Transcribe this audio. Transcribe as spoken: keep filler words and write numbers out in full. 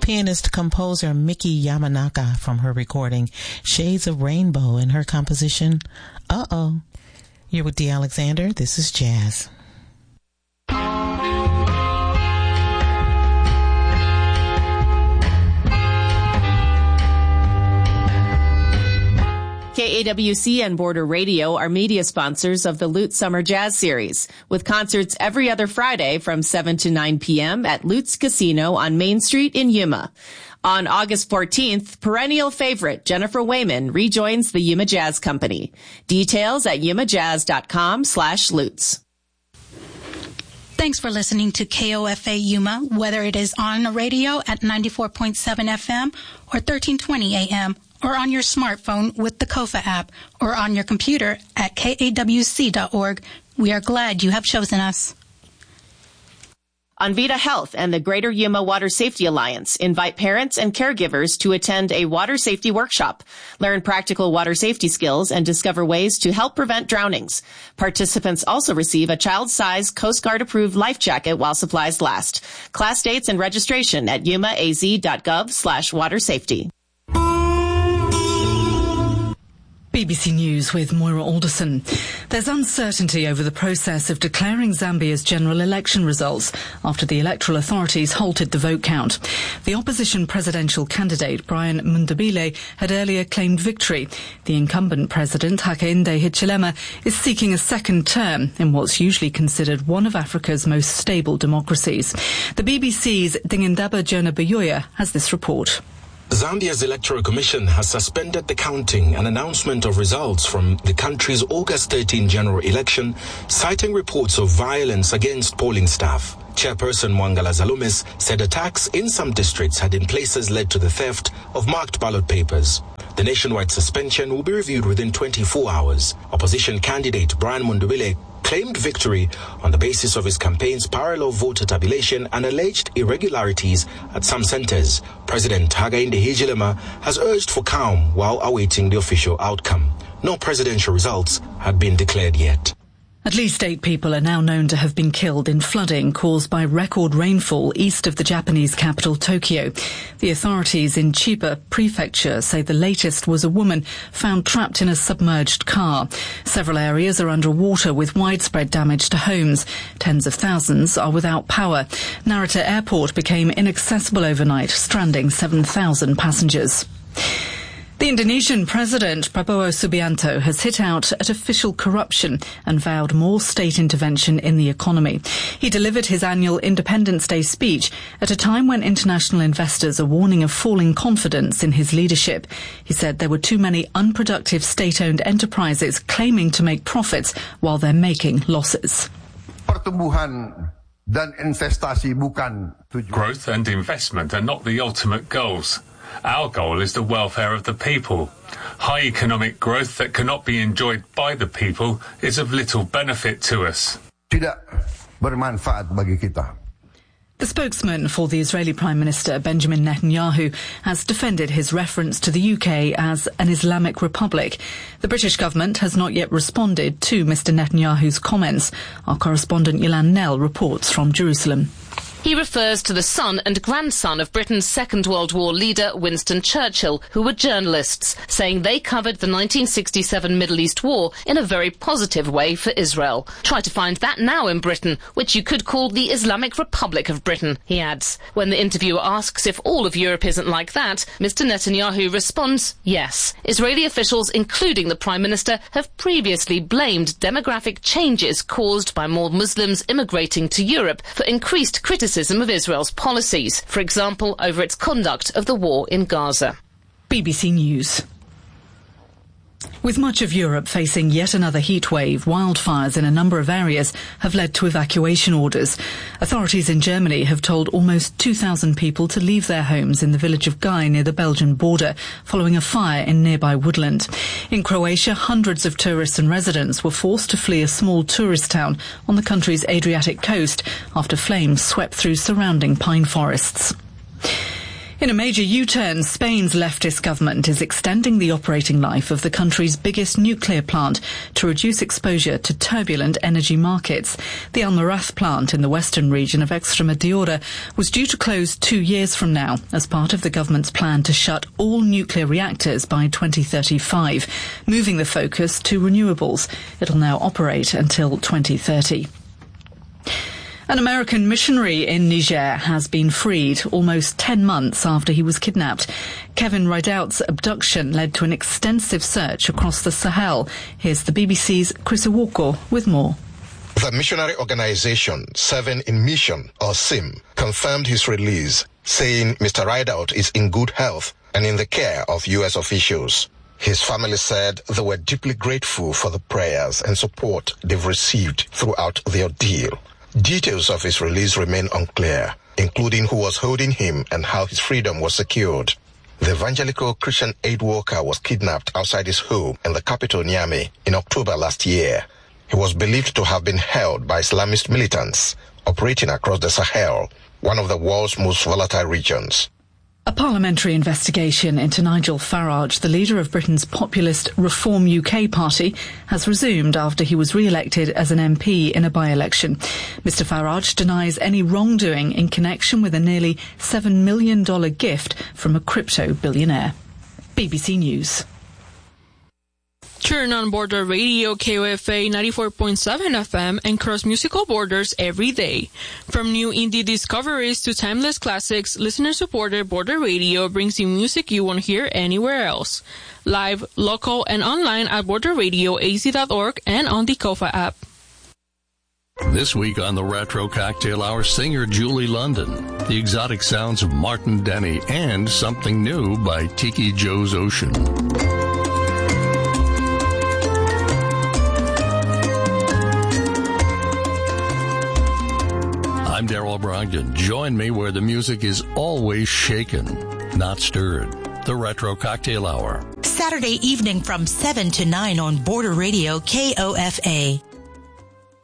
pianist-composer Miki Yamanaka from her recording Shades of Rainbow and her composition Uh-Oh. You're with Dee Alexander. This is Jazz. K A W C and Border Radio are media sponsors of the Lutz Summer Jazz Series, with concerts every other Friday from seven to nine p.m. at Lutz Casino on Main Street in Yuma. On August fourteenth, perennial favorite Jennifer Wayman rejoins the Yuma Jazz Company. Details at yumajazz.com slash Lutz. Thanks for listening to K O F A Yuma, whether it is on the radio at ninety-four point seven F M or thirteen twenty A M, or on your smartphone with the Kofa app, or on your computer at K A W C dot org. We are glad you have chosen us. Envita Health and the Greater Yuma Water Safety Alliance invite parents and caregivers to attend a water safety workshop, learn practical water safety skills, and discover ways to help prevent drownings. Participants also receive a child-size Coast Guard-approved life jacket while supplies last. Class dates and registration at yumaaz.gov slash water safety. B B C News with Moira Alderson. There's uncertainty over the process of declaring Zambia's general election results after the electoral authorities halted the vote count. The opposition presidential candidate, Brian Mundabile, had earlier claimed victory. The incumbent president, Hakainde Hichilema, is seeking a second term in what's usually considered one of Africa's most stable democracies. The B B C's Dingindaba Jonah Bayoya has this report. Zambia's Electoral Commission has suspended the counting and announcement of results from the country's August thirteenth general election, citing reports of violence against polling staff. Chairperson Mwangala Zalumis said attacks in some districts had in places led to the theft of marked ballot papers. The nationwide suspension will be reviewed within twenty-four hours. Opposition candidate Brian Mundabile claimed victory on the basis of his campaign's parallel voter tabulation and alleged irregularities at some centers. President Hakainde Hichilema has urged for calm while awaiting the official outcome. No presidential results had been declared yet. At least eight people are now known to have been killed in flooding caused by record rainfall east of the Japanese capital, Tokyo. The authorities in Chiba Prefecture say the latest was a woman found trapped in a submerged car. Several areas are underwater with widespread damage to homes. Tens of thousands are without power. Narita Airport became inaccessible overnight, stranding seven thousand passengers. The Indonesian President Prabowo Subianto has hit out at official corruption and vowed more state intervention in the economy. He delivered his annual Independence Day speech at a time when international investors are warning of falling confidence in his leadership. He said there were too many unproductive state-owned enterprises claiming to make profits while they're making losses. Pertumbuhan dan investasi bukan tujuan. Growth and investment are not the ultimate goals. Our goal is the welfare of the people. High economic growth that cannot be enjoyed by the people is of little benefit to us. Tidak bermanfaat bagi kita. The spokesman for the Israeli Prime Minister, Benjamin Netanyahu, has defended his reference to the U K as an Islamic Republic. The British government has not yet responded to Mister Netanyahu's comments. Our correspondent Yilan Nell reports from Jerusalem. He refers to the son and grandson of Britain's Second World War leader Winston Churchill, who were journalists, saying they covered the nineteen sixty-seven Middle East War in a very positive way for Israel. Try to find that now in Britain, which you could call the Islamic Republic of Britain, he adds. When the interviewer asks if all of Europe isn't like that, Mister Netanyahu responds, yes. Israeli officials, including the Prime Minister, have previously blamed demographic changes caused by more Muslims immigrating to Europe for increased criticism of Israel's policies, for example, over its conduct of the war in Gaza. B B C News. With much of Europe facing yet another heat wave, wildfires in a number of areas have led to evacuation orders. Authorities in Germany have told almost two thousand people to leave their homes in the village of Gai near the Belgian border, following a fire in nearby woodland. In Croatia, hundreds of tourists and residents were forced to flee a small tourist town on the country's Adriatic coast after flames swept through surrounding pine forests. In a major U-turn, Spain's leftist government is extending the operating life of the country's biggest nuclear plant to reduce exposure to turbulent energy markets. The Almaraz plant in the western region of Extremadura was due to close two years from now as part of the government's plan to shut all nuclear reactors by twenty thirty-five, moving the focus to renewables. It'll now operate until twenty thirty. An American missionary in Niger has been freed almost ten months after he was kidnapped. Kevin Ridout's abduction led to an extensive search across the Sahel. Here's the B B C's Chris Iwoko with more. The missionary organization Seven in Mission, or S I M, confirmed his release, saying Mister Ridout is in good health and in the care of U S officials. His family said they were deeply grateful for the prayers and support they've received throughout the ordeal. Details of his release remain unclear, including who was holding him and how his freedom was secured. The evangelical Christian aid worker was kidnapped outside his home in the capital Niamey in October last year. He was believed to have been held by Islamist militants operating across the Sahel, one of the world's most volatile regions. A parliamentary investigation into Nigel Farage, the leader of Britain's populist Reform U K party, has resumed after he was re-elected as an M P in a by-election. Mister Farage denies any wrongdoing in connection with a nearly seven million dollars gift from a crypto billionaire. B B C News. Turn on Border Radio K O F A ninety-four point seven F M and cross musical borders every day. From new indie discoveries to timeless classics, listener-supported Border Radio brings you music you won't hear anywhere else. Live, local, and online at border radio a z dot org and on the Kofa app. This week on the Retro Cocktail Hour, singer Julie London, the exotic sounds of Martin Denny, and something new by Tiki Joe's Ocean. I'm Daryl Brogdon. Join me where the music is always shaken, not stirred. The Retro Cocktail Hour. Saturday evening from seven to nine on Border Radio K O F A.